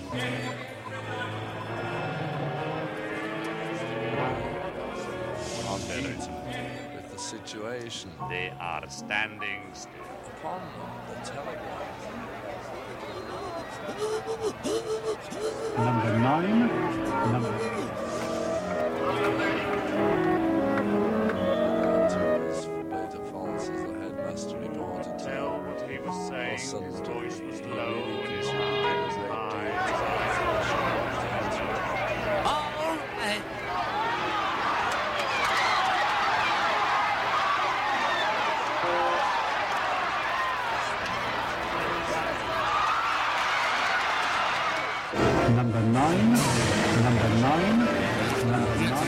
With the situation. They are standing still. Upon the telegraph. Number 9. Beta Falls, as the headmaster reported. Tell what he was saying. His voice was low and his eye was high. All right. Number 9.